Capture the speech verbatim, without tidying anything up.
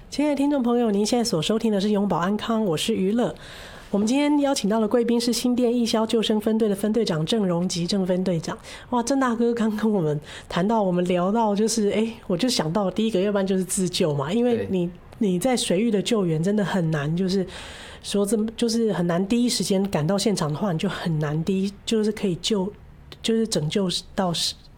亲爱的听众朋友，您现在所收听的是永保安康，我是娱乐。我们今天邀请到的贵宾是新店义消救生分队的分队长郑荣吉郑分队长。哇，郑大哥刚跟我们谈到，我们聊到就是，哎、欸，我就想到第一个，要不然就是自救嘛，因为你你在水域的救援真的很难，就是说这么就是很难第一时间赶到现场的话，你就很难第一就是可以救，就是拯救到